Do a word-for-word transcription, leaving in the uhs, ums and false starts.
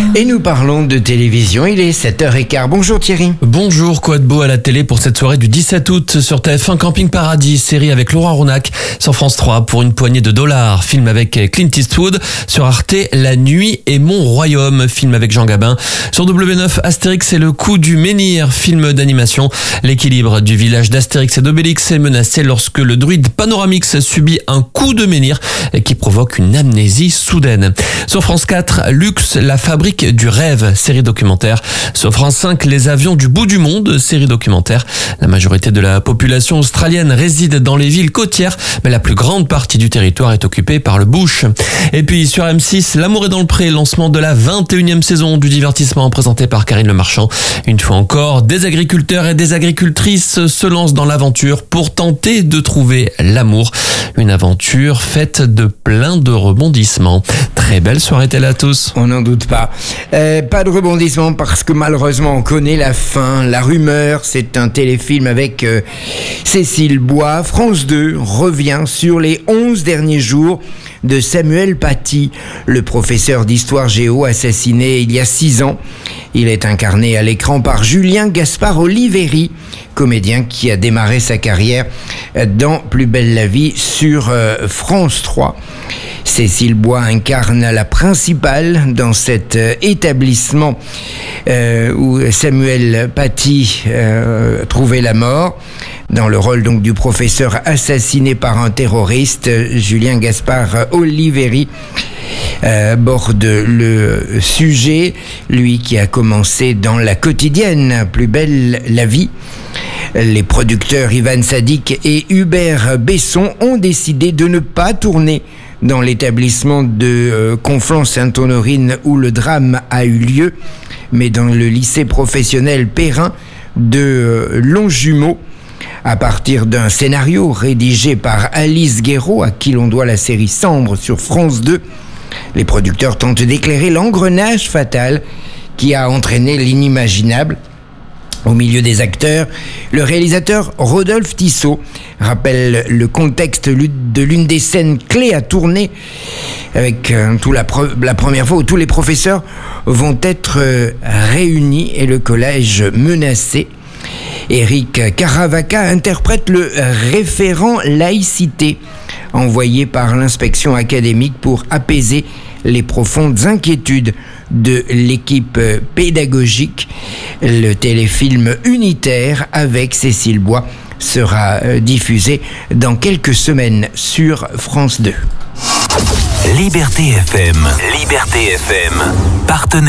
Et nous parlons de télévision, il est sept heures quinze. Bonjour Thierry. Bonjour, quoi de beau à la télé pour cette soirée du dix-sept août sur T F un Camping Paradis, série avec Laura Ronac sur France trois pour une poignée de dollars, film avec Clint Eastwood, sur Arte La Nuit et Mon Royaume, film avec Jean Gabin, sur W neuf Astérix et le coup du menhir, film d'animation. L'équilibre du village d'Astérix et d'Obélix est menacé lorsque le druide Panoramix subit un coup de menhir qui provoque une amnésie soudaine. Sur France quatre, Luxe, la fabrique du rêve, série documentaire. Sur France cinq, Les avions du bout du monde, série documentaire. La majorité de la population australienne réside dans les villes côtières, mais la plus grande partie du territoire est occupée par le bush. Et puis sur M six, L'amour est dans le pré, lancement de la vingt et unième saison du divertissement présenté par Karine Le Marchand. Une fois encore, des agriculteurs et des agricultrices se lancent dans l'aventure pour tenter de trouver l'amour. Une aventure faite de plein de rebondissements. Très belle soirée-telle à tous. On n'en doute pas. Euh, pas de rebondissement parce que malheureusement on connaît la fin. La rumeur, c'est un téléfilm avec euh, Cécile Bois. France deux revient sur les onze derniers jours de Samuel Paty, le professeur d'histoire géo assassiné il y a six ans. Il est incarné à l'écran par Julien Gaspard Oliveri, comédien qui a démarré sa carrière dans Plus belle la vie sur euh, France trois. Cécile Bois incarne la principale dans cet euh, établissement euh, où Samuel Paty euh, trouvait la mort. Dans le rôle donc du professeur assassiné par un terroriste, Julien Gaspard Oliveri euh, aborde le sujet, lui qui a commencé dans la quotidienne Plus belle la vie. Les producteurs Ivan Sadik et Hubert Besson ont décidé de ne pas tourner dans l'établissement de euh, Conflans-Sainte-Honorine où le drame a eu lieu, mais dans le lycée professionnel Perrin de euh, Longjumeau. À partir d'un scénario rédigé par Alice Guéraud, à qui l'on doit la série Sambre sur France deux, les producteurs tentent d'éclairer l'engrenage fatal qui a entraîné l'inimaginable. Au milieu des acteurs, le réalisateur Rodolphe Tissot rappelle le contexte de l'une des scènes clés à tourner, avec euh, tout la, pre- la première fois où tous les professeurs vont être euh, réunis et le collège menacé. Éric Caravaca interprète le référent laïcité envoyé par l'inspection académique pour apaiser les profondes inquiétudes de l'équipe pédagogique. Le téléfilm unitaire avec Cécile Bois sera diffusé dans quelques semaines sur France deux. Liberté F M, Liberté F M, partenaire.